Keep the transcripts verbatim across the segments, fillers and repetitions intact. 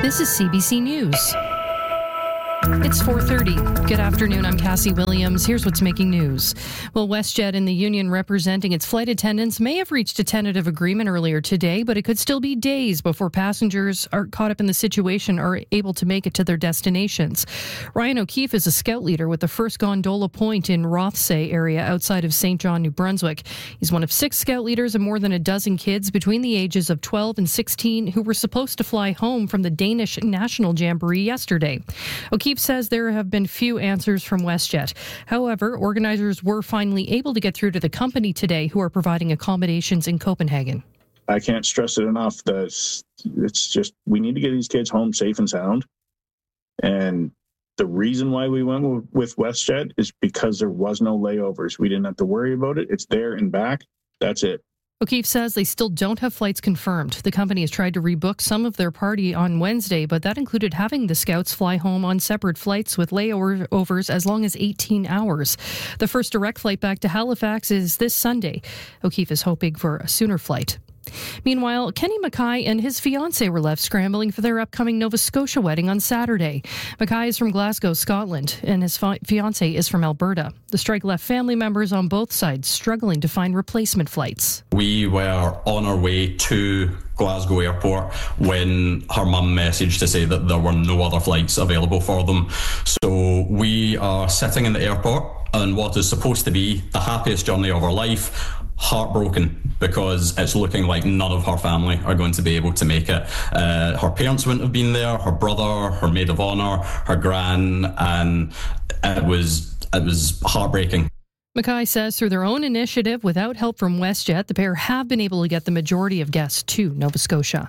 This is C B C News. It's four thirty. Good afternoon, I'm Cassie Williams. Here's what's making news. Well, WestJet and the union representing its flight attendants may have reached a tentative agreement earlier today, but it could still be days before passengers are caught up in the situation or able to make it to their destinations. Ryan O'Keefe is a scout leader with the first Gondola Point in Rothsay area outside of Saint John, New Brunswick. He's one of six scout leaders and more than a dozen kids between the ages of twelve and sixteen who were supposed to fly home from the Danish National Jamboree yesterday. O'Keefe says there have been few answers from WestJet. However, organizers were finally able to get through to the company today, who are providing accommodations in Copenhagen. I can't stress it enough that it's just, we need to get these kids home safe and sound. And the reason why we went with WestJet is because there was no layovers. We didn't have to worry about it. It's there and back. That's it. O'Keefe says they still don't have flights confirmed. The company has tried to rebook some of their party on Wednesday, but that included having the scouts fly home on separate flights with layovers as long as eighteen hours. The first direct flight back to Halifax is this Sunday. O'Keefe is hoping for a sooner flight. Meanwhile, Kenny Mackay and his fiancée were left scrambling for their upcoming Nova Scotia wedding on Saturday. Mackay is from Glasgow, Scotland, and his fi- fiancée is from Alberta. The strike left family members on both sides struggling to find replacement flights. We were on our way to Glasgow Airport when her mum messaged to say that there were no other flights available for them. So we are sitting in the airport on what is supposed to be the happiest journey of our life, heartbroken because it's looking like none of her family are going to be able to make it. Uh, her parents wouldn't have been there, her brother, her maid of honour, her gran, and it was it was heartbreaking. Mackay says through their own initiative, without help from WestJet, the pair have been able to get the majority of guests to Nova Scotia.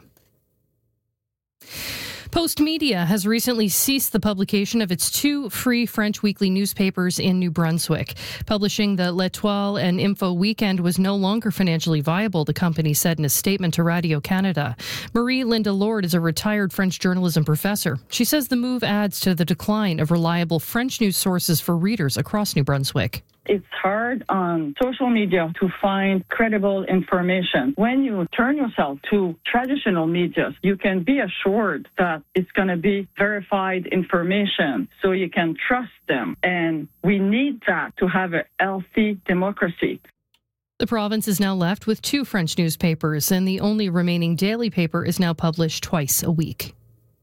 Post Media has recently ceased the publication of its two free French weekly newspapers in New Brunswick. Publishing the L'Etoile and Info Weekend was no longer financially viable, the company said in a statement to Radio Canada. Marie Linda Lord is a retired French journalism professor. She says the move adds to the decline of reliable French news sources for readers across New Brunswick. It's hard on social media to find credible information. When you turn yourself to traditional media, you can be assured that it's going to be verified information, so you can trust them. And we need that to have a healthy democracy. The province is now left with two French newspapers, and the only remaining daily paper is now published twice a week.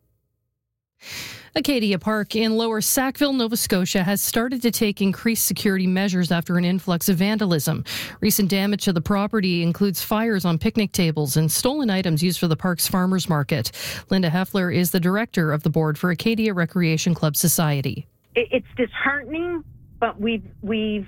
Acadia Park in Lower Sackville, Nova Scotia has started to take increased security measures after an influx of vandalism. Recent damage to the property includes fires on picnic tables and stolen items used for the park's farmers market. Linda Heffler is the director of the board for Acadia Recreation Club Society. It's disheartening, but we've we've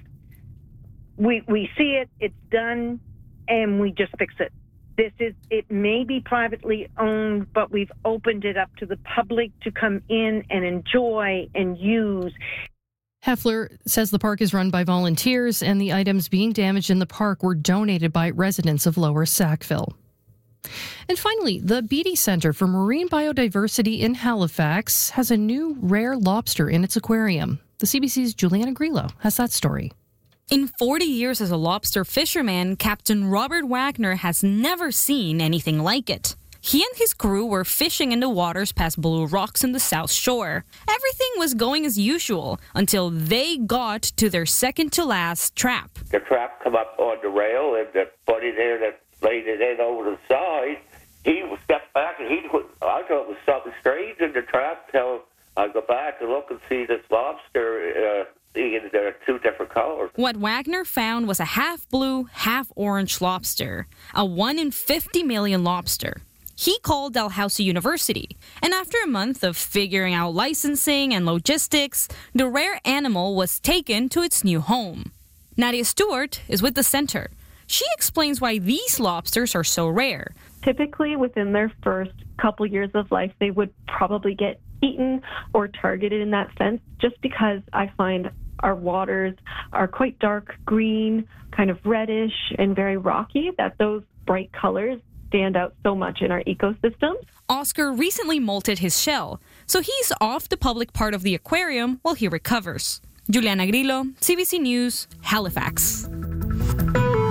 we we see it, it's done, and we just fix it. This is, it may be privately owned, but we've opened it up to the public to come in and enjoy and use. Heffler says the park is run by volunteers and the items being damaged in the park were donated by residents of Lower Sackville. And finally, the Beatty Centre for Marine Biodiversity in Halifax has a new rare lobster in its aquarium. The C B C's Juliana Grillo has that story. In forty years as a lobster fisherman, Captain Robert Wagner has never seen anything like it. He and his crew were fishing in the waters past Blue Rocks in the South Shore. Everything was going as usual until they got to their second-to-last trap. The trap come up on the rail, and the buddy there that laid it in over the side, he stepped back, and he I thought it was something strange in the trap till I go back and look and see this lobster. Uh, There are two different colors. What Wagner found was a half-blue, half-orange lobster, a one in fifty million lobster. He called Dalhousie University, and after a month of figuring out licensing and logistics, the rare animal was taken to its new home. Nadia Stewart is with the center. She explains why these lobsters are so rare. Typically, within their first couple years of life, they would probably get eaten or targeted in that sense, just because I find our waters are quite dark green, kind of reddish and very rocky, that those bright colors stand out so much in our ecosystems. Oscar recently molted his shell, so he's off the public part of the aquarium while he recovers. Juliana Grillo, C B C News, Halifax.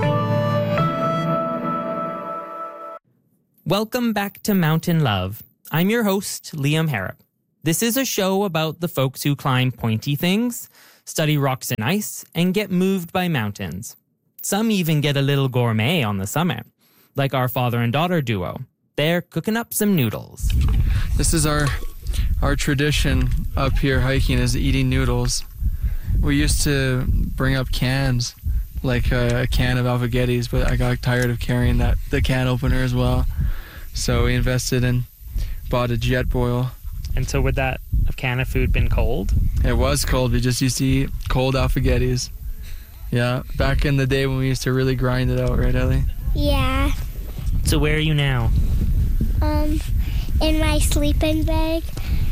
Welcome back to Mountain Love. I'm your host, Liam Harrop. This is a show about the folks who climb pointy things, study rocks and ice, and get moved by mountains. Some even get a little gourmet on the summit, like our father and daughter duo. They're cooking up some noodles. This is our our tradition up here hiking, is eating noodles. We used to bring up cans, like a, a can of Alphagettis, but I got tired of carrying that the can opener as well. So we invested and bought a Jetboil. And so would that can of food been cold? It was cold. We just used to eat cold Alphagettis. Yeah, back in the day when we used to really grind it out, right, Ellie? Yeah. So where are you now? Um, in my sleeping bag.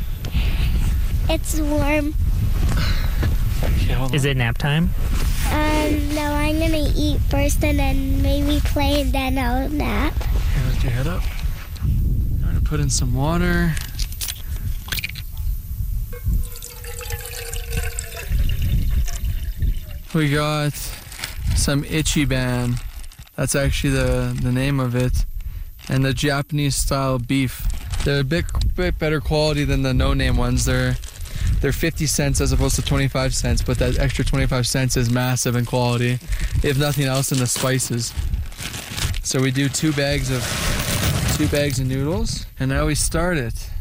It's warm. Okay, Is it nap time? Um, no, I'm gonna eat first and then maybe play and then I'll nap. Okay, lift your head up. I'm gonna put in some water. We got some Ichiban. That's actually the, the name of it. And the Japanese style beef. They're a bit, bit better quality than the no-name ones. They're they're fifty cents as opposed to twenty-five cents, but that extra twenty-five cents is massive in quality, if nothing else, in the spices. So we do two bags of two bags of noodles, and now we start it.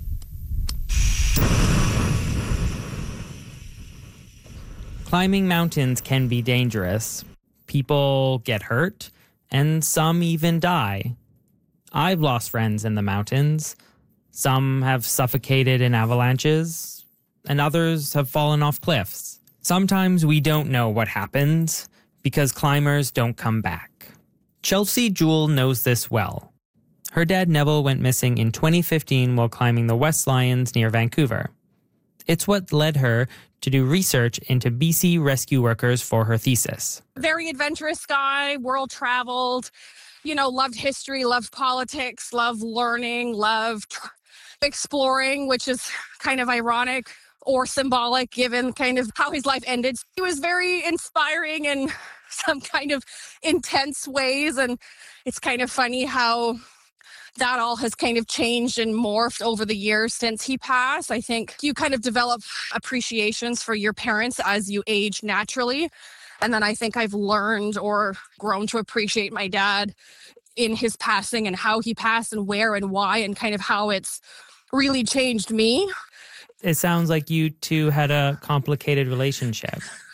Climbing mountains can be dangerous. People get hurt, and some even die. I've lost friends in the mountains. Some have suffocated in avalanches, and others have fallen off cliffs. Sometimes we don't know what happens because climbers don't come back. Chelsea Jewell knows this well. Her dad Neville went missing in twenty fifteen while climbing the West Lions near Vancouver. It's what led her to do research into B C rescue workers for her thesis. Very adventurous guy, world traveled, you know, loved history, loved politics, loved learning, loved tr- exploring, which is kind of ironic or symbolic given kind of how his life ended. He was very inspiring in some kind of intense ways, and it's kind of funny how that all has kind of changed and morphed over the years since he passed. I think you kind of develop appreciations for your parents as you age naturally. And then I think I've learned or grown to appreciate my dad in his passing and how he passed and where and why and kind of how it's really changed me. It sounds like you two had a complicated relationship.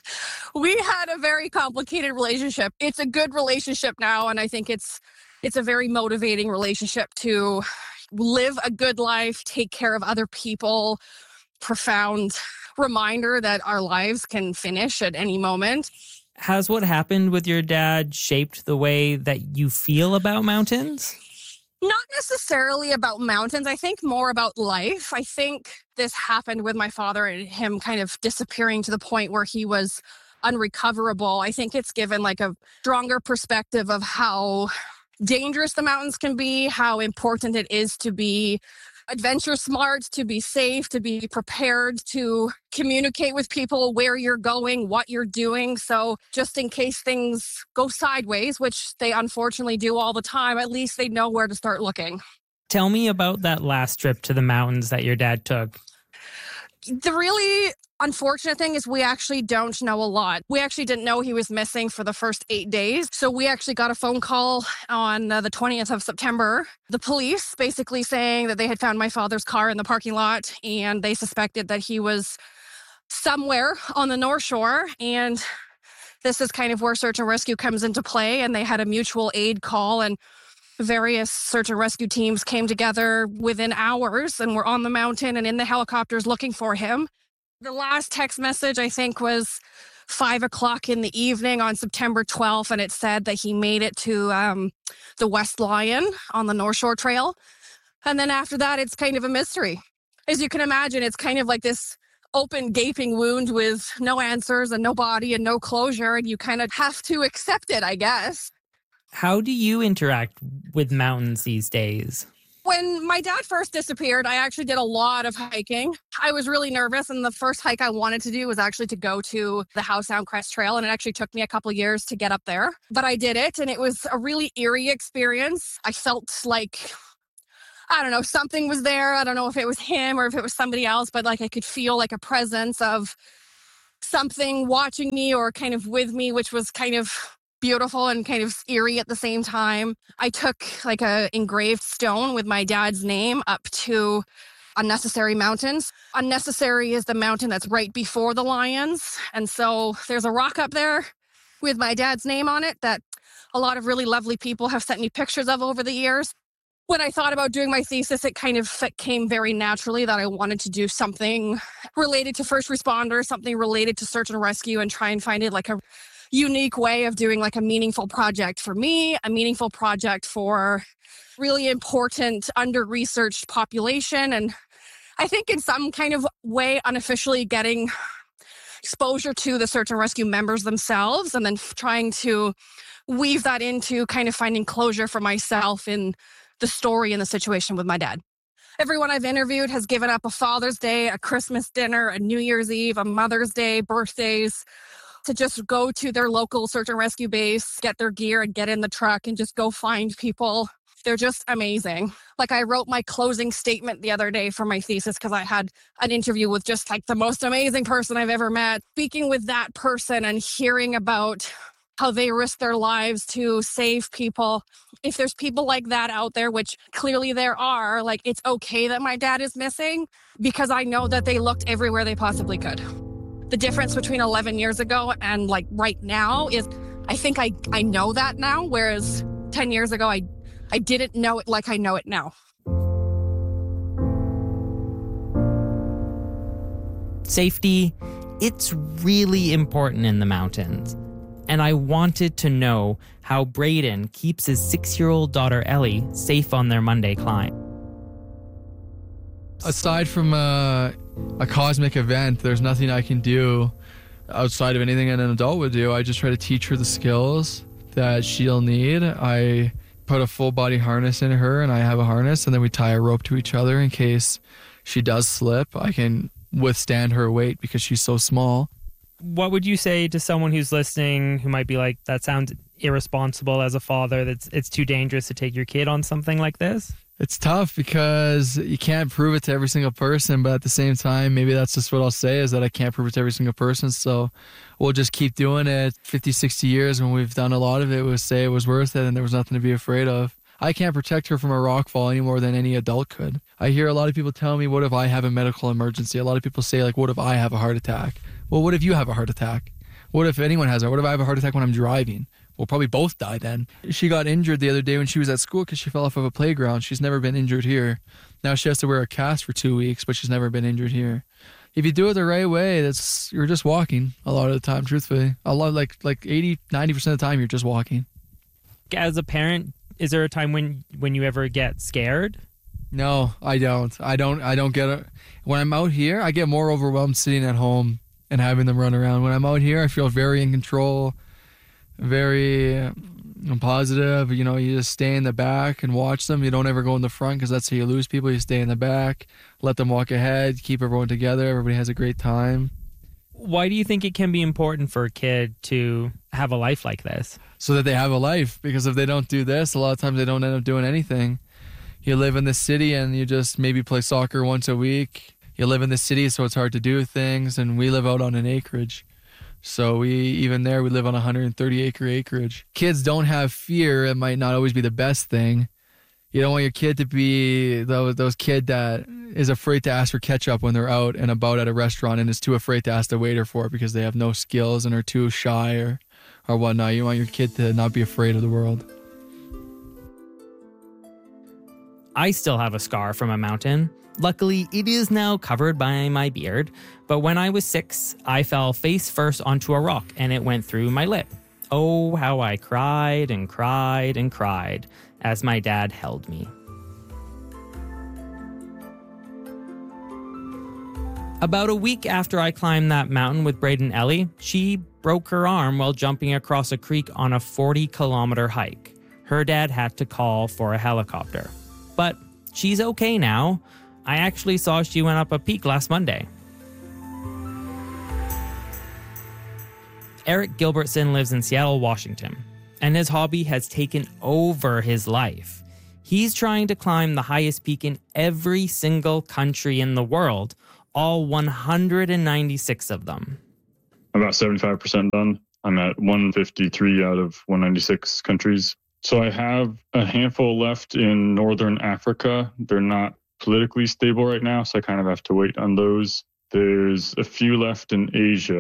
We had a very complicated relationship. It's a good relationship now, and I think it's It's a very motivating relationship to live a good life, take care of other people. Profound reminder that our lives can finish at any moment. Has what happened with your dad shaped the way that you feel about mountains? Not necessarily about mountains. I think more about life. I think this happened with my father and him kind of disappearing to the point where he was unrecoverable. I think it's given like a stronger perspective of how dangerous the mountains can be, how important it is to be adventure smart, to be safe, to be prepared, to communicate with people where you're going, what you're doing. So just in case things go sideways, which they unfortunately do all the time, at least they know where to start looking. Tell me about that last trip to the mountains that your dad took. The really unfortunate thing is we actually don't know a lot. We actually didn't know he was missing for the first eight days. So we actually got a phone call on uh, the twentieth of September. The police basically saying that they had found my father's car in the parking lot and they suspected that he was somewhere on the North Shore. And this is kind of where search and rescue comes into play. And they had a mutual aid call and various search and rescue teams came together within hours and were on the mountain and in the helicopters looking for him. The last text message, I think, was five o'clock in the evening on September twelfth, and it said that he made it to um, the West Lion on the North Shore Trail. And then after that, it's kind of a mystery. As you can imagine, it's kind of like this open, gaping wound with no answers and no body and no closure, and you kind of have to accept it, I guess. How do you interact with mountains these days? When my dad first disappeared, I actually did a lot of hiking. I was really nervous, and the first hike I wanted to do was actually to go to the Howe Sound Crest Trail, and it actually took me a couple of years to get up there. But I did it, and it was a really eerie experience. I felt like I don't know, something was there. I don't know if it was him or if it was somebody else, but like I could feel like a presence of something watching me or kind of with me, which was kind of beautiful and kind of eerie at the same time. I took like a engraved stone with my dad's name up to Unnecessary Mountains. Unnecessary is the mountain that's right before the Lions. And so there's a rock up there with my dad's name on it that a lot of really lovely people have sent me pictures of over the years. When I thought about doing my thesis, it kind of came very naturally that I wanted to do something related to first responders, something related to search and rescue, and try and find it like a unique way of doing like a meaningful project for me, a meaningful project for really important under-researched population. And I think in some kind of way, unofficially getting exposure to the search and rescue members themselves, and then trying to weave that into kind of finding closure for myself in the story and the situation with my dad. Everyone I've interviewed has given up a Father's Day, a Christmas dinner, a New Year's Eve, a Mother's Day, birthdays, to just go to their local search and rescue base, get their gear and get in the truck and just go find people. They're just amazing. Like I wrote my closing statement the other day for my thesis because I had an interview with just like the most amazing person I've ever met. Speaking with that person and hearing about how they risk their lives to save people. If there's people like that out there, which clearly there are, like it's okay that my dad is missing because I know that they looked everywhere they possibly could. The difference between eleven years ago and like right now is I think I, I know that now, whereas ten years ago, I, I didn't know it like I know it now. Safety, it's really important in the mountains. And I wanted to know how Braden keeps his six-year-old daughter Ellie safe on their Monday climb. Aside from a, a cosmic event, there's nothing I can do outside of anything an adult would do. I just try to teach her the skills that she'll need. I put a full body harness in her, and I have a harness, and then we tie a rope to each other in case she does slip. I can withstand her weight because she's so small. What would you say to someone who's listening who might be like, that sounds irresponsible as a father, that's it's too dangerous to take your kid on something like this? It's tough because you can't prove it to every single person, but at the same time, maybe that's just what I'll say is that I can't prove it to every single person. So we'll just keep doing it. fifty, sixty years when we've done a lot of it, we'll say it was worth it and there was nothing to be afraid of. I can't protect her from a rock fall any more than any adult could. I hear a lot of people tell me, what if I have a medical emergency? A lot of people say, like, what if I have a heart attack? Well, what if you have a heart attack? What if anyone has it? What if I have a heart attack when I'm driving? We'll probably both die then. She got injured the other day when she was at school because she fell off of a playground. She's never been injured here. Now she has to wear a cast for two weeks, but she's never been injured here. If you do it the right way, that's you're just walking a lot of the time, truthfully. A lot, like like eighty, ninety percent of the time, you're just walking. As a parent, is there a time when, when you ever get scared? No, I don't. I don't I don't get it. When I'm out here, I get more overwhelmed sitting at home and having them run around. When I'm out here, I feel very in control, very um, positive. You know, you just stay in the back and watch them. You don't ever go in the front because that's how you lose people. You stay in the back, let them walk ahead, keep everyone together. Everybody has a great time. Why do you think it can be important for a kid to have a life like this? So that they have a life, because if they don't do this, a lot of times they don't end up doing anything. You live in the city and you just maybe play soccer once a week. You live in the city, so it's hard to do things, and we live out on an acreage. So we, even there, we live on one hundred thirty acre acreage. Kids don't have fear. It might not always be the best thing. You don't want your kid to be those, those kid that is afraid to ask for ketchup when they're out and about at a restaurant and is too afraid to ask the waiter for it because they have no skills and are too shy or, or whatnot. You want your kid to not be afraid of the world. I still have a scar from a mountain. Luckily, it is now covered by my beard, but when I was six, I fell face first onto a rock and it went through my lip. Oh, how I cried and cried and cried as my dad held me. About a week after I climbed that mountain with Braden Ellie, she broke her arm while jumping across a creek on a forty kilometer hike. Her dad had to call for a helicopter. But she's okay now. I actually saw she went up a peak last Monday. Eric Gilbertson lives in Seattle, Washington, and his hobby has taken over his life. He's trying to climb the highest peak in every single country in the world, all one hundred ninety-six of them. About seventy-five percent done. I'm at one fifty-three out of one ninety-six countries. So I have a handful left in Northern Africa. They're not politically stable right now, so I kind of have to wait on those. There's a few left in Asia.